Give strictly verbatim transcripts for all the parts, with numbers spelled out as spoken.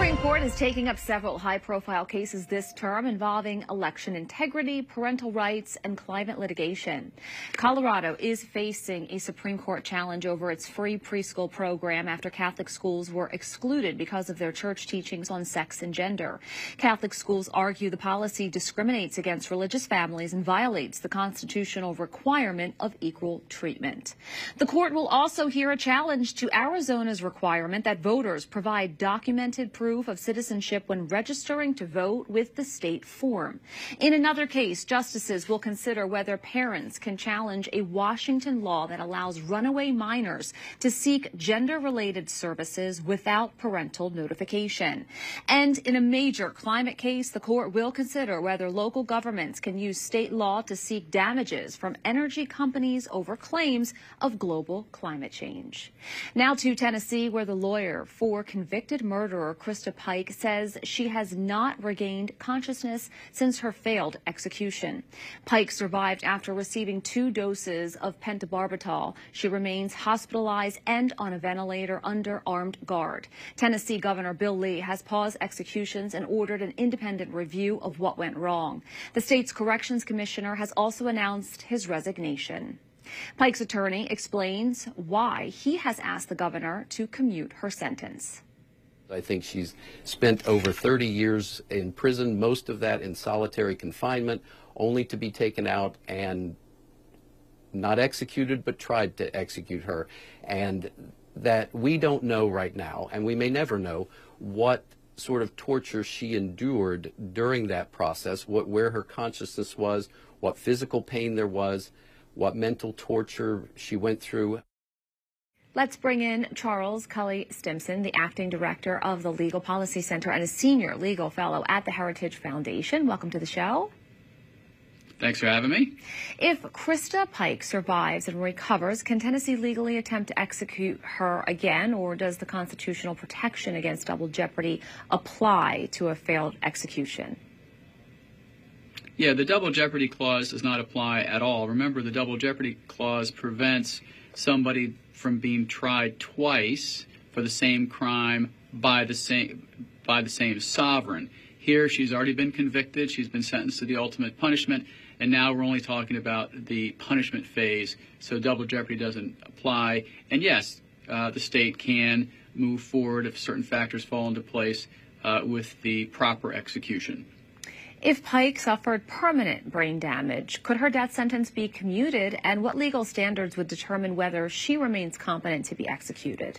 Supreme Court is taking up several high-profile cases this term involving election integrity, parental rights, and climate litigation. Colorado is facing a Supreme Court challenge over its free preschool program after Catholic schools were excluded because of their church teachings on sex and gender. Catholic schools argue the policy discriminates against religious families and violates the constitutional requirement of equal treatment. The court will also hear a challenge to Arizona's requirement that voters provide documented proof of citizenship when registering to vote with the state form. In another case, justices will consider whether parents can challenge a Washington law that allows runaway minors to seek gender-related services without parental notification. And in a major climate case, the court will consider whether local governments can use state law to seek damages from energy companies over claims of global climate change. Now to Tennessee, where the lawyer for convicted murderer Krista Pike says she has not regained consciousness since her failed execution. Pike survived after receiving two doses of pentobarbital. She remains hospitalized and on a ventilator under armed guard. Tennessee Governor Bill Lee has paused executions and ordered an independent review of what went wrong. The state's corrections commissioner has also announced his resignation. Pike's attorney explains why he has asked the governor to commute her sentence. I think she's spent over thirty years in prison, most of that in solitary confinement, only to be taken out and not executed, but tried to execute her. And that we don't know right now, and we may never know, what sort of torture she endured during that process, what, where her consciousness was, what physical pain there was, what mental torture she went through. Let's bring in Charles Cully Stimson, the acting director of the Legal Policy Center and a senior legal fellow at the Heritage Foundation. Welcome to the show. Thanks for having me. If Krista Pike survives and recovers, can Tennessee legally attempt to execute her again, or does the constitutional protection against double jeopardy apply to a failed execution? Yeah, the double jeopardy clause does not apply at all. Remember, the double jeopardy clause prevents somebody from being tried twice for the same crime by the same by the same sovereign. Here, she's already been convicted. She's been sentenced to the ultimate punishment, and now we're only talking about the punishment phase. So double jeopardy doesn't apply. And yes, uh, the state can move forward if certain factors fall into place uh, with the proper execution. If Pike suffered permanent brain damage, could her death sentence be commuted, and what legal standards would determine whether she remains competent to be executed?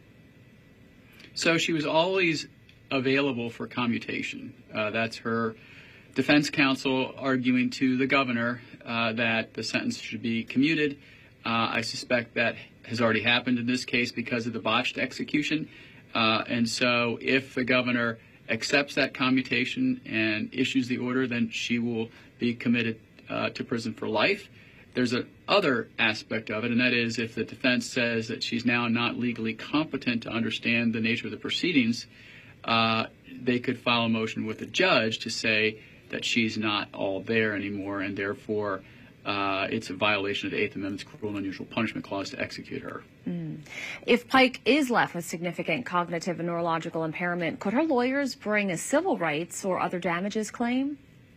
So she was always available for commutation. Uh, that's her defense counsel arguing to the governor uh, that the sentence should be commuted. Uh, I suspect that has already happened in this case because of the botched execution. Uh, and so if the governor accepts that commutation and issues the order, then she will be committed uh, to prison for life. There's a other aspect of it, and that is if the defense says that she's now not legally competent to understand the nature of the proceedings, uh, they could file a motion with the judge to say that she's not all there anymore, and therefore uh, it's a violation of the Eighth Amendment's Cruel and Unusual Punishment Clause to execute her. Mm. If Pike is left with significant cognitive and neurological impairment, could her lawyers bring a civil rights or other damages claim?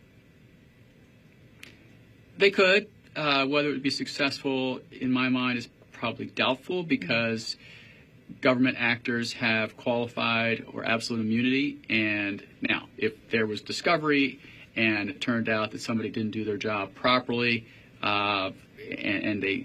They could. Uh, whether it would be successful, in my mind, is probably doubtful because government actors have qualified or absolute immunity. And now, if there was discovery and it turned out that somebody didn't do their job properly uh, and, and they